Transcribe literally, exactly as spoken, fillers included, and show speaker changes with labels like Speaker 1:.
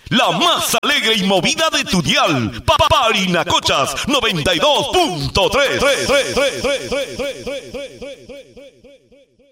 Speaker 1: La más alegre y movida de tu dial. Parinacochas noventa y dos punto tres.